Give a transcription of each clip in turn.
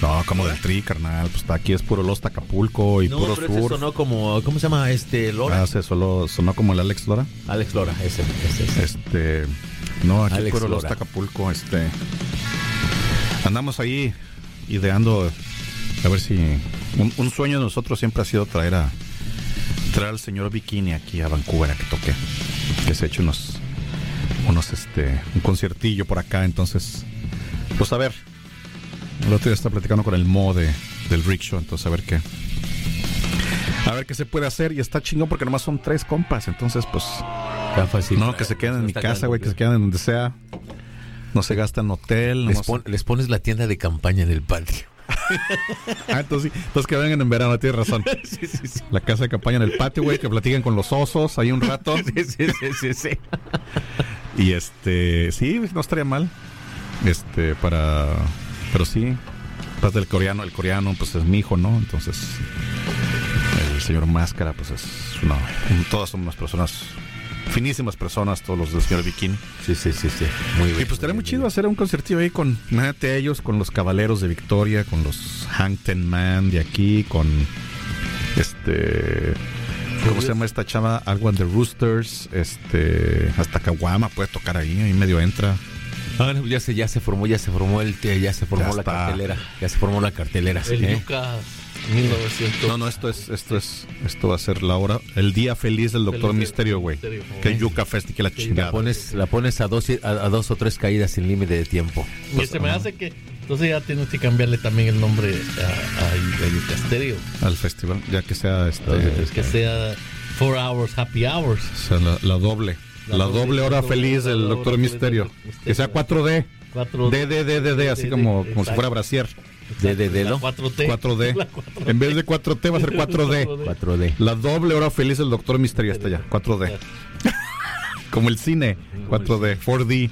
No, como del Tri, carnal. Pues aquí es puro Los Acapulco y puro pero sur. ese sonó como, ¿cómo se llama? Lora. Ah, sonó como el Alex Lora. Alex Lora, ese. No, aquí Alex puro Los Lora. Acapulco. Andamos ahí ideando a ver si un sueño de nosotros siempre ha sido traer al señor Bikini aquí a Vancouver a que toque, que se eche un conciertillo por acá. Entonces, pues a ver, el otro día está platicando con el Mo del Rickshaw, entonces a ver qué se puede hacer. Y está chingón porque nomás son 3 compas, entonces pues Está fácil. no, que se queden en mi casa, güey, que se queden en donde sea. No se gasta en hotel. Les pones la tienda de campaña en el patio. Entonces que vengan en verano, tienes razón. Sí. La casa de campaña en el patio, güey, que platiquen con los osos ahí un rato. Sí. Y sí, no estaría mal. Pero sí, pues el coreano, pues es mi hijo, ¿no? Entonces, el señor Máscara, pues todas son unas personas, finísimas personas, todos los del señor Bikini. Sí. Muy bien. Y pues estaría muy chido hacer un concertillo ahí con, imagínate, ellos, con los Caballeros de Victoria, con los Hank Ten Man de aquí, con ¿cómo se llama esta chava? Algo de Roosters, hasta Caguama puede tocar ahí medio entra. Ya se formó la cartelera. Ya se formó la cartelera. El Yuca 1900. No, esto va a ser el día feliz del Doctor Misterio, güey. Que es Yuca Fest y que la chingada. La pones a 2 o 3 caídas sin límite de tiempo. Y se me hace que entonces ya tienes que cambiarle también el nombre a Yuca Stereo. Al festival, ya que sea que sea 4 Hours Happy Hours. O sea, la doble. La doble hora feliz del Doctor Misterio. Que sea 4D. 4D, así como si fuera brasier. ¿no? 4T. 4D. En vez de 4T va a ser 4D. 4D. La doble hora feliz del Doctor Misterio hasta allá. 4D. Como el cine. 4D. 4D.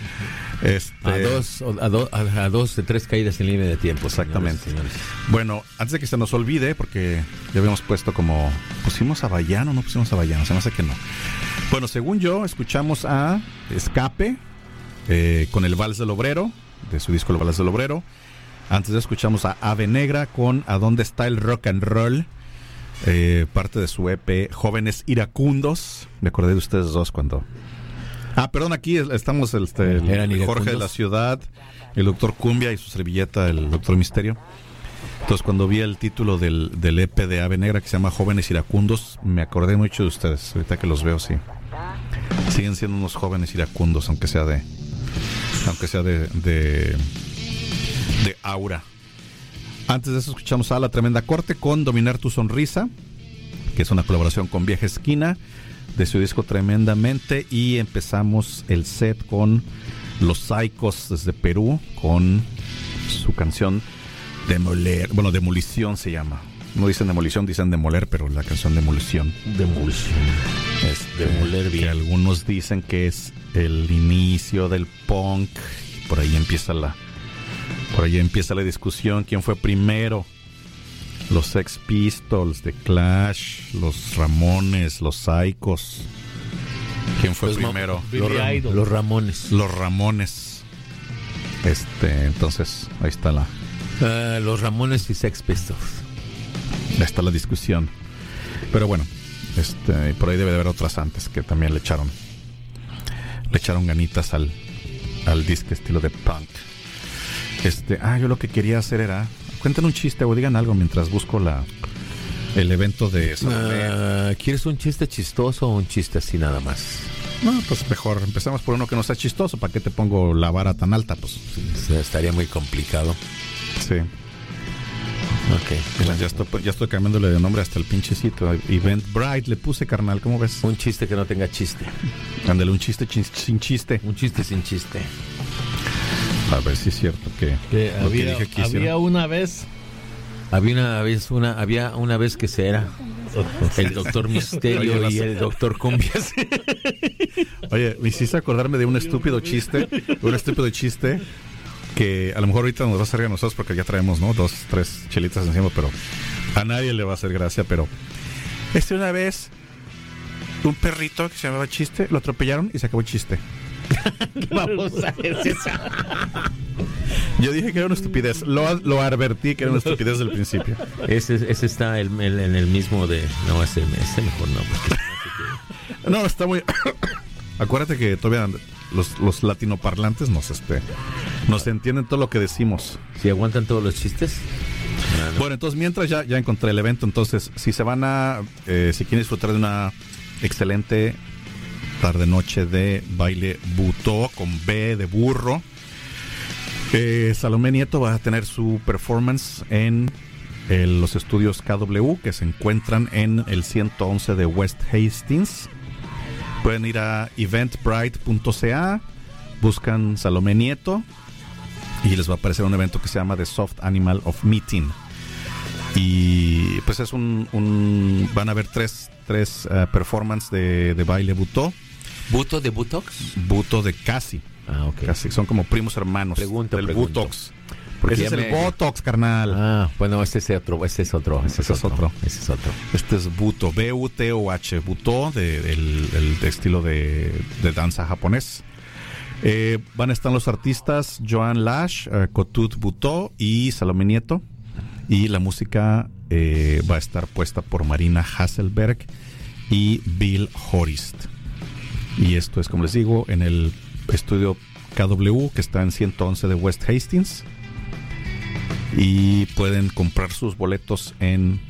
A 2 de 3 caídas en línea de tiempo. Exactamente. Señores. Bueno, antes de que se nos olvide, porque ya habíamos puesto como... ¿Pusimos a Bayano o no pusimos a Bayano? Se me hace que no. Bueno, según yo, escuchamos a Escape con el Vals del Obrero, de su disco El Vals del Obrero. Antes de escuchamos a Ave Negra con ¿A dónde está el rock and roll? Parte de su EP Jóvenes Iracundos. Me acordé de ustedes dos cuando... perdón, aquí estamos el Jorge de la Ciudad, el Doctor Cumbia y su servilleta, el Doctor Misterio. Entonces, cuando vi el título del EP de Ave Negra, que se llama Jóvenes Iracundos, me acordé mucho de ustedes. Ahorita que los veo, sí. Siguen siendo unos jóvenes iracundos, aunque sea de aura. Antes de eso escuchamos a La Tremenda Corte con Dominar tu Sonrisa, que es una colaboración con Vieja Esquina, de su disco Tremendamente. Y empezamos el set con Los Saicos desde Perú, con su canción Demolición se llama. No dicen demolición, dicen demoler, pero la canción Demolición. Demoler bien. Que algunos dicen que es el inicio del punk. Por ahí empieza la discusión. ¿Quién fue primero? Los Sex Pistols, The Clash, los Ramones, los Saicos. ¿Quién fue primero? Los Ramones. Los Ramones. Entonces, ahí está los Ramones y Sex Pistols. Ahí está la discusión. Pero bueno, por ahí debe de haber otras antes que también le echaron ganitas al disco estilo de punk. Yo lo que quería hacer era... Cuenten un chiste o digan algo mientras busco el evento de Salomé. ¿Quieres un chiste chistoso o un chiste así nada más? No, pues mejor empezamos por uno que no sea chistoso. ¿Para qué te pongo la vara tan alta? Pues estaría muy complicado. Sí. Ok. Ya estoy cambiándole de nombre hasta el pinche sitio. Eventbrite le puse, carnal. ¿Cómo ves? Un chiste que no tenga chiste. Ándale, un chiste sin chiste. Un chiste sin chiste. A ver si es cierto que había una vez que se era el Doctor Misterio y el Doctor Cumbias. Oye, me hiciste acordarme de un estúpido chiste que a lo mejor ahorita nos va a hacer a nosotros porque ya traemos, ¿no? 2, 3 chelitas encima, pero a nadie le va a hacer gracia. Pero una vez un perrito que se llamaba Chiste lo atropellaron y se acabó el chiste. Vamos a ver si Yo dije que era una estupidez. Lo advertí que era una estupidez desde el principio. Ese está en el mismo de... No, ese mejor no. Porque No, está muy... Acuérdate que todavía los latinoparlantes nos entienden todo lo que decimos. ¿Si aguantan todos los chistes? No. Bueno, entonces mientras ya encontré el evento. Entonces, si se van si quieren disfrutar de una excelente tarde-noche de baile butó con B de burro, Salomé Nieto va a tener su performance en los estudios KW, que se encuentran en el 111 de West Hastings. Pueden ir a eventbrite.ca, buscan Salomé Nieto y les va a aparecer un evento que se llama The Soft Animal of Meeting. Y pues es van a haber tres performances de baile butó. ¿Buto de Butox? Buto de casi. Ah, ok. Casi, son como primos hermanos del Butox. Porque ese es el Botox, carnal. Ah, bueno, ese es otro. Este es Buto, B-U-T-O-H, Buto, el estilo de danza japonés. Van a estar los artistas Joan Lash, Kotut Buto y Salomé Nieto. Y la música va a estar puesta por Marina Hasselberg y Bill Horist. Y esto es, como les digo, en el estudio KW, que está en 111 de West Hastings. Y pueden comprar sus boletos en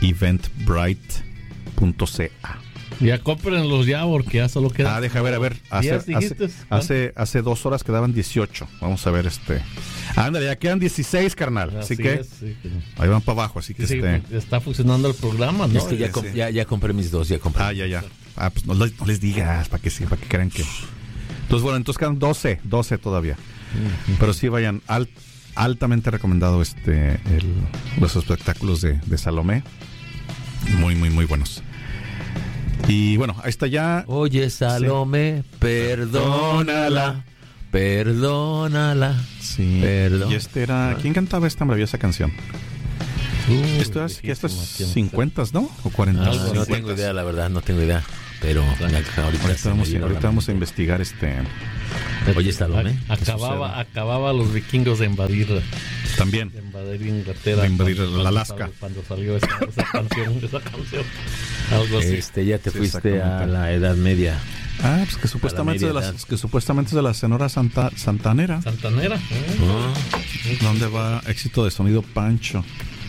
eventbrite.ca. Ya cómprenlos ya, porque ya solo quedan. Deja ver. Hace 2 horas quedaban 18. Vamos a ver Ándale, ya quedan 16, carnal. Así que sí. Ahí van para abajo, así que está funcionando el programa, ¿no? Es que ya compré mis 2, ya compré. Ya. Pues no les digas, para que crean que... Entonces, bueno, quedan 12 todavía. Pero sí vayan, altamente recomendado los espectáculos de Salomé. Muy, muy, muy buenos. Y bueno, ahí está ya. Oye, Salomé, sí. Perdónala. Sí. Y era... ¿Quién cantaba esta maravillosa canción? Esto es 50, ¿no? ¿O 40? No tengo idea, la verdad, no tengo idea. Pero ahorita vamos a investigar Oye, Salomé. Acababa los vikingos de invadir. También. De invadir Inglaterra. De invadir Alaska. Cuando salió esa canción. Algo así. Ya te fuiste a la Edad Media. Pues que supuestamente es de la Sonora Santanera. Santanera. ¿Dónde va éxito de sonido Pancho?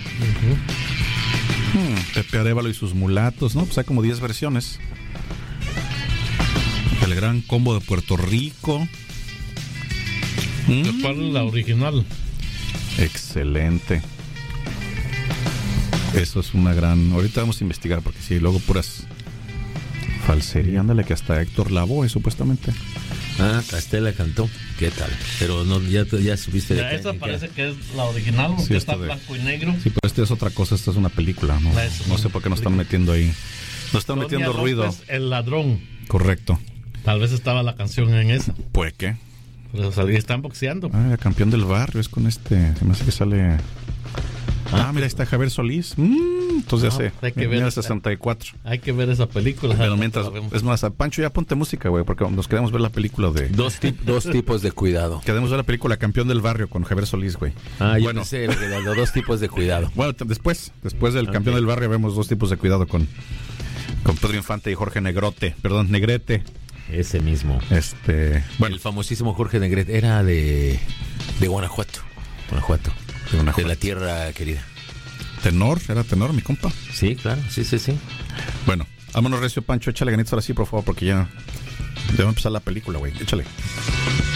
Pepe Arévalo y sus mulatos, ¿no? Pues hay como 10 versiones. El gran combo de Puerto Rico. ¿Cuál es la original? Excelente. Eso es una gran... Ahorita vamos a investigar, porque sí, luego puras falsería. Ándale, que hasta Héctor Lavoe, supuestamente. Castela cantó. ¿Qué tal? Pero no, ya supiste. Esa parece que es la original, porque está blanco y negro. Sí, pero esta es otra cosa, esta es una película. No sé por qué nos están metiendo ahí. Nos están metiendo ruido. López, el ladrón. Correcto. Tal vez estaba la canción en esa. ¿Pues qué? Pero están boxeando. El campeón del barrio es con Se me hace que sale... mira, ahí está Javier Solís. Entonces hay que ver el 64. Hay que ver esa película. Pero mientras... Es más, Pancho, ya ponte música, güey, porque nos queremos ver la película de... Dos tipos de cuidado. Queremos ver la película Campeón del Barrio con Javier Solís, güey. Yo pensé los 2 tipos de cuidado. Bueno, después del Campeón del Barrio vemos 2 tipos de cuidado con Pedro Infante y Jorge Negrete. Ese mismo. Bueno. El famosísimo Jorge Negrete era de Guanajuato. De la tierra querida. Era tenor, mi compa. Sí, claro, sí. Bueno, vámonos recio, Pancho, échale ganitos ahora sí, por favor, porque ya debe empezar la película, güey. Échale.